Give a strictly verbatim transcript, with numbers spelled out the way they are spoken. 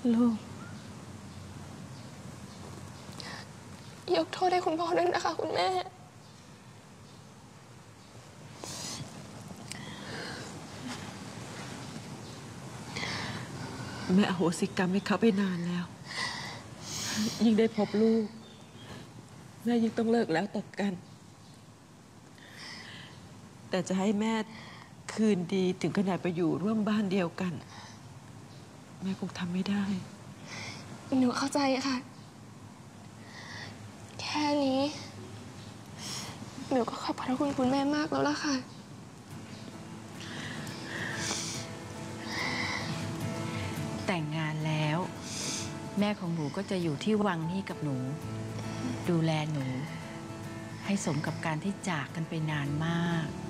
ลูกยกโทษให้คุณพ่อด้วยนะคะคุณแม่แม่อโหสิกรรมให้เขาไปนานแล้ว ยิ่งได้พบลูกแม่ยิ่งต้องเลิกแล้วต่อกัน แต่จะให้แม่คืนดีถึงขนาดไปอยู่ร่วมบ้านเดียวกันแม่คงทำไม่ได้หนูเข้าใจค่ะแค่นี้หนูก็ขอบพระคุณคุณแม่มากแล้วล่ะค่ะแต่งงานแล้วแม่ของหนูก็จะอยู่ที่วังนี้กับหนูดูแลหนูให้สมกับการที่จากกันไปนานมาก